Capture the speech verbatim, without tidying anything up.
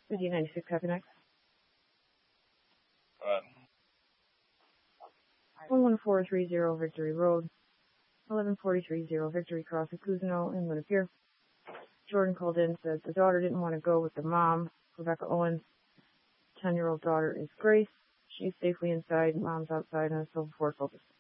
D ninety-six, copy next. Right. one one four three zero Victory Road, eleven forty-three zero Victory Cross at Cousino in Winnepier. Jordan called in, said the daughter didn't want to go with the mom, Rebecca Owens. ten-year-old daughter is Grace. She's safely inside, mom's outside, and a silver Ford Focus.